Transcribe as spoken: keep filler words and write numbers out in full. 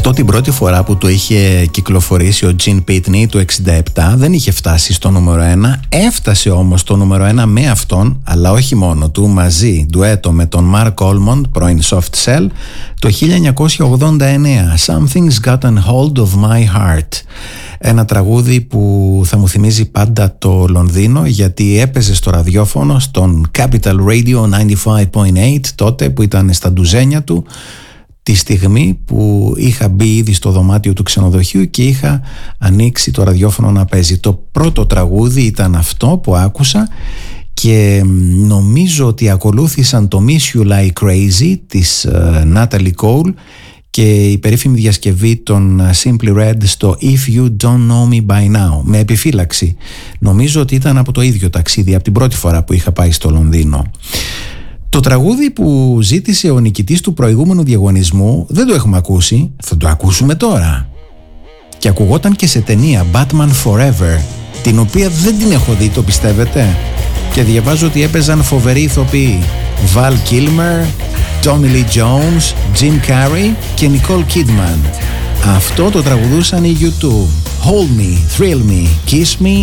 Αυτό την πρώτη φορά που το είχε κυκλοφορήσει ο Gene Pitney το εξήντα επτά δεν είχε φτάσει στο νούμερο ένα. Έφτασε όμως στο νούμερο ένα με αυτόν, αλλά όχι μόνο του, μαζί ντουέτο με τον Mark Almond, πρώην Soft Cell, το χίλια εννιακόσια ογδόντα εννέα, Something's Gotten Hold of My Heart. Ένα τραγούδι που θα μου θυμίζει πάντα το Λονδίνο, γιατί έπαιζε στο ραδιόφωνο, στον Capital Radio ενενήντα πέντε κόμμα οκτώ, τότε που ήταν στα ντουζένια του, τη στιγμή που είχα μπει ήδη στο δωμάτιο του ξενοδοχείου και είχα ανοίξει το ραδιόφωνο να παίζει. Το πρώτο τραγούδι ήταν αυτό που άκουσα και νομίζω ότι ακολούθησαν το Miss You Like Crazy της uh, Natalie Cole και η περίφημη διασκευή των Simply Red στο If You Don't Know Me By Now, με επιφύλαξη. Νομίζω ότι ήταν από το ίδιο ταξίδι, από την πρώτη φορά που είχα πάει στο Λονδίνο. Το τραγούδι που ζήτησε ο νικητής του προηγούμενου διαγωνισμού δεν το έχουμε ακούσει, θα το ακούσουμε τώρα. Και ακουγόταν και σε ταινία, Batman Forever, την οποία δεν την έχω δει, το πιστεύετε? Και διαβάζω ότι έπαιζαν φοβεροί ηθοποιοί, Val Kilmer, Tommy Lee Jones, Jim Carrey και Nicole Kidman. Αυτό το τραγουδούσαν οι γιου τού. Hold me, thrill me, kiss me